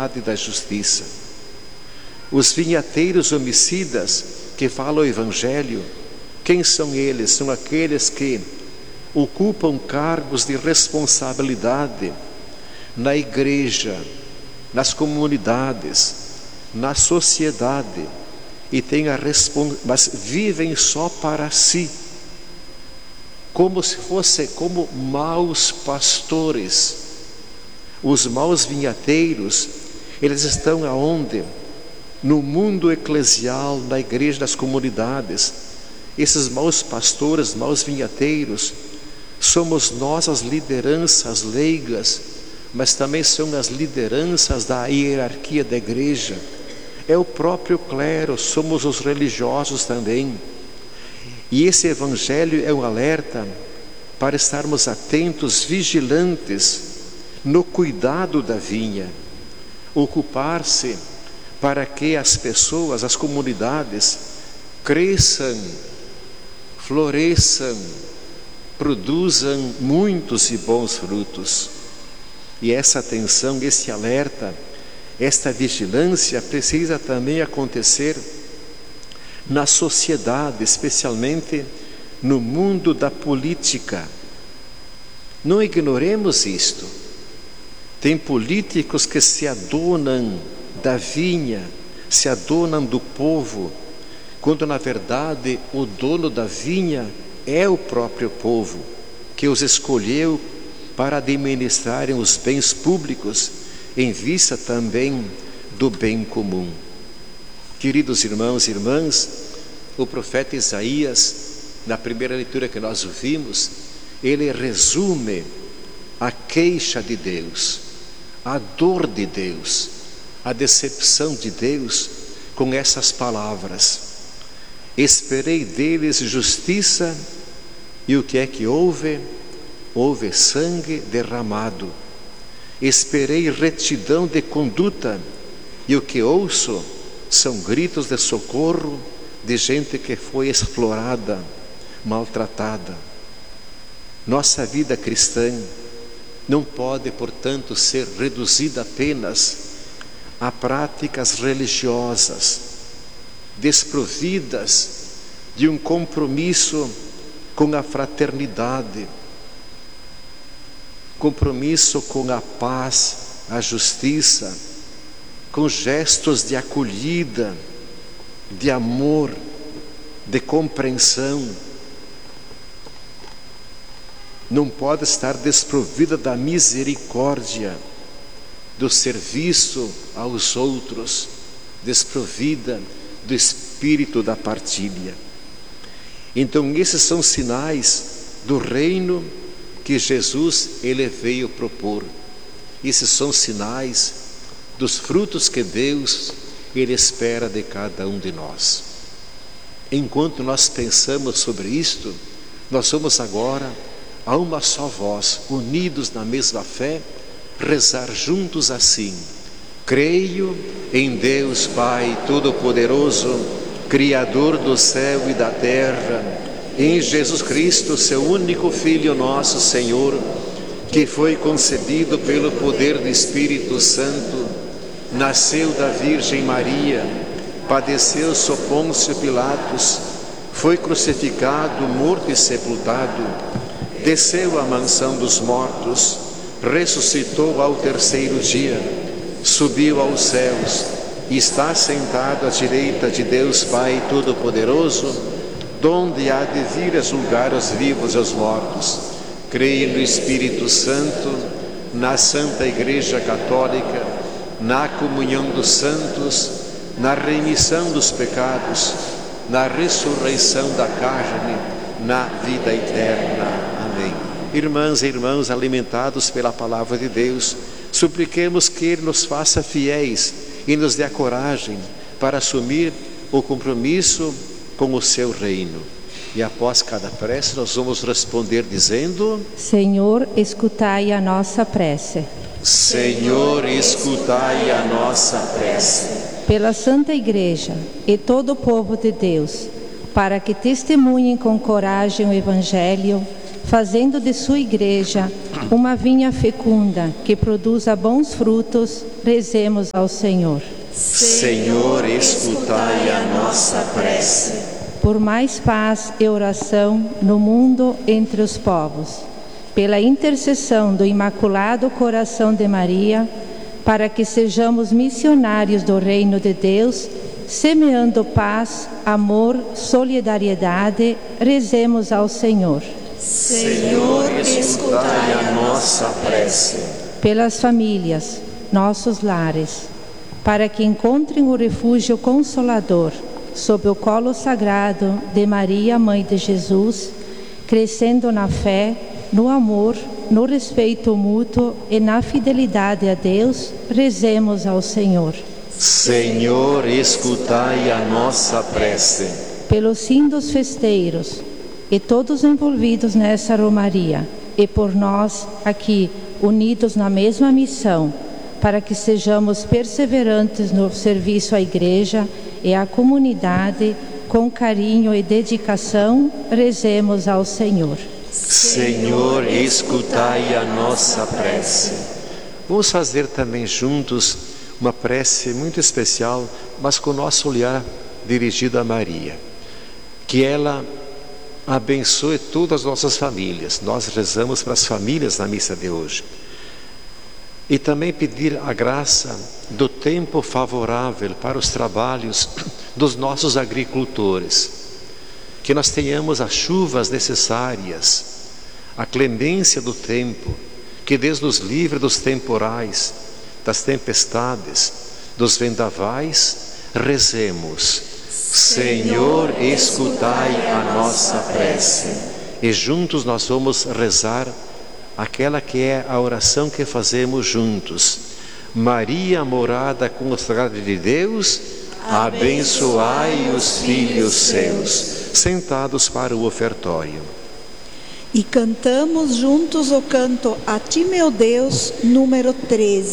verdade e da justiça. Os vinhateiros homicidas que falam o Evangelho, quem são eles? São aqueles que ocupam cargos de responsabilidade na igreja, nas comunidades, na sociedade, e têm mas vivem só para si, como se fossem como maus pastores. Os maus vinhateiros, eles estão aonde? No mundo eclesial, na igreja, das comunidades. Esses maus pastores, maus vinhateiros, somos nós, as lideranças leigas, mas também são as lideranças da hierarquia da igreja. É o próprio clero, somos os religiosos também. E esse Evangelho é um alerta para estarmos atentos, vigilantes no cuidado da vinha, ocupar-se para que as pessoas, as comunidades cresçam, floresçam, produzam muitos e bons frutos. E essa atenção, esse alerta, esta vigilância precisa também acontecer na sociedade, especialmente no mundo da política. Não ignoremos isto. Tem políticos que se adonam da vinha, se adonam do povo, quando na verdade o dono da vinha é o próprio povo, que os escolheu para administrarem os bens públicos, em vista também do bem comum. Queridos irmãos e irmãs, o profeta Isaías, na primeira leitura que nós ouvimos, ele resume a queixa de Deus, a dor de Deus, a decepção de Deus com essas palavras: esperei deles justiça, e o que é que houve? Houve sangue derramado. Esperei retidão de conduta, e o que ouço são gritos de socorro de gente que foi explorada, maltratada. Nossa vida cristã não pode, portanto, ser reduzida apenas a práticas religiosas, desprovidas de um compromisso com a fraternidade, compromisso com a paz, a justiça, com gestos de acolhida, de amor, de compreensão. Não pode estar desprovida da misericórdia, do serviço aos outros, desprovida do espírito da partilha. Então esses são sinais do reino que Jesus ele veio propor. Esses são sinais dos frutos que Deus ele espera de cada um de nós. Enquanto nós pensamos sobre isto, nós vamos agora a uma só voz, unidos na mesma fé, rezar juntos assim: creio em Deus Pai Todo-Poderoso, Criador do céu e da terra, em Jesus Cristo, seu único Filho, nosso Senhor, que foi concebido pelo poder do Espírito Santo, nasceu da Virgem Maria, padeceu sob Pôncio Pilatos, foi crucificado, morto e sepultado, desceu à mansão dos mortos, ressuscitou ao terceiro dia, subiu aos céus e está sentado à direita de Deus Pai Todo-Poderoso, donde há de vir a julgar os vivos e os mortos. Creio no Espírito Santo, na Santa Igreja Católica, na comunhão dos santos, na remissão dos pecados, na ressurreição da carne, na vida eterna. Amém. Irmãs e irmãos, alimentados pela palavra de Deus, supliquemos que Ele nos faça fiéis e nos dê a coragem para assumir o compromisso com o seu reino. E após cada prece nós vamos responder dizendo: Senhor, escutai a nossa prece. Senhor, escutai a nossa prece. Pela Santa Igreja e todo o povo de Deus, para que testemunhem com coragem o Evangelho, fazendo de sua igreja uma vinha fecunda que produza bons frutos, rezemos ao Senhor. Senhor, escutai a nossa prece. Por mais paz e oração no mundo entre os povos, pela intercessão do Imaculado Coração de Maria, para que sejamos missionários do Reino de Deus, semeando paz, amor, solidariedade, rezemos ao Senhor. Senhor, escutai a nossa prece. Pelas famílias, nossos lares, para que encontrem o refúgio consolador sob o colo sagrado de Maria, Mãe de Jesus, crescendo na fé, no amor, no respeito mútuo e na fidelidade a Deus, rezemos ao Senhor. Senhor, escutai a nossa prece. Pelos sim dos festeiros e todos envolvidos nessa romaria, e por nós aqui, unidos na mesma missão, para que sejamos perseverantes no serviço à Igreja e à comunidade, com carinho e dedicação, rezemos ao Senhor. Senhor, escutai a nossa prece. Vamos fazer também juntos uma prece muito especial, mas com o nosso olhar dirigido a Maria. Que ela abençoe todas as nossas famílias. Nós rezamos para as famílias na missa de hoje. E também pedir a graça do tempo favorável para os trabalhos dos nossos agricultores. Que nós tenhamos as chuvas necessárias, a clemência do tempo, que Deus nos livre dos temporais, das tempestades, dos vendavais. Rezemos. Senhor, escutai a nossa prece. E juntos nós vamos rezar aquela que é a oração que fazemos juntos. Maria, morada consagrada de Deus, abençoai os filhos seus. Sentados para o ofertório. E cantamos juntos o canto A Ti, meu Deus, número 13.